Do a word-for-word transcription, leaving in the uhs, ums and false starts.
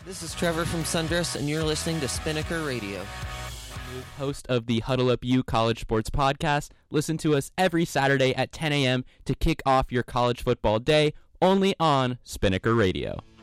This is Trevor from Sundress, and you're listening to Spinnaker Radio. Host of the Huddle Up U College Sports Podcast. Listen to us every Saturday at ten a.m. to kick off your college football day, only on Spinnaker Radio.